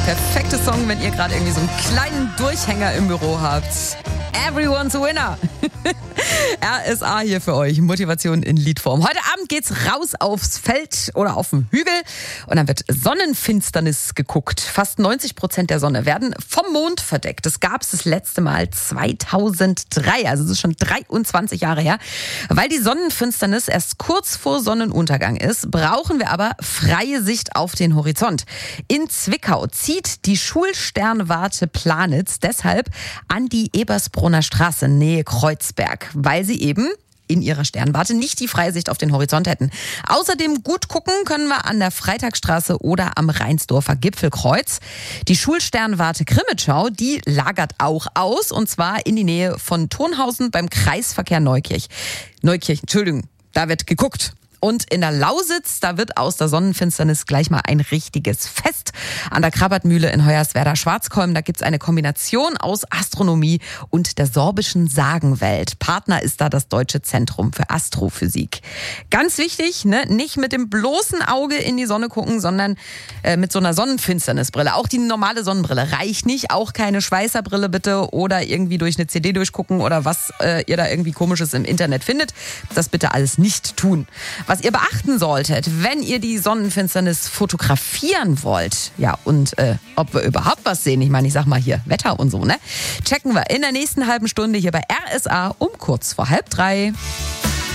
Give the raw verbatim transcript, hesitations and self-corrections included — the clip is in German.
Perfekte Song, wenn ihr gerade irgendwie so einen kleinen Durchhänger im Büro habt. Everyone's a winner. R S A hier für euch. Motivation in Liedform. Heute Abend geht's raus aufs Feld oder auf den Hügel und dann wird Sonnenfinsternis geguckt. Fast neunzig Prozent der Sonne werden vom Mond verdeckt. Das gab es das letzte Mal zweitausenddrei, also das ist schon dreiundzwanzig Jahre her. Weil die Sonnenfinsternis erst kurz vor Sonnenuntergang ist, brauchen wir aber freie Sicht auf den Horizont. In Zwickau zieht die Schulsternwarte Planitz deshalb an die Ebersbrunner Straße, Nähe Kreuzberg, weil sie eben in ihrer Sternwarte nicht die Freisicht auf den Horizont hätten. Außerdem gut gucken können wir an der Freitagsstraße oder am Rheinsdorfer Gipfelkreuz. Die Schulsternwarte Grimmitschau, die lagert auch aus, und zwar in die Nähe von Turnhausen beim Kreisverkehr Neukirch. Neukirch, Entschuldigung, da wird geguckt. Und in der Lausitz, da wird aus der Sonnenfinsternis gleich mal ein richtiges Fest. An der Krabbertmühle in Hoyerswerda-Schwarzkolm, da gibt's eine Kombination aus Astronomie und der sorbischen Sagenwelt. Partner ist da das Deutsche Zentrum für Astrophysik. Ganz wichtig, ne, nicht mit dem bloßen Auge in die Sonne gucken, sondern äh, mit so einer Sonnenfinsternisbrille. Auch die normale Sonnenbrille reicht nicht, auch keine Schweißerbrille bitte oder irgendwie durch eine C D durchgucken oder was äh, ihr da irgendwie Komisches im Internet findet. Das bitte alles nicht tun. Was ihr beachten solltet, wenn ihr die Sonnenfinsternis fotografieren wollt, ja, und äh, ob wir überhaupt was sehen, ich meine, ich sag mal hier Wetter und so, ne? Checken wir in der nächsten halben Stunde hier bei R S A um kurz vor halb drei.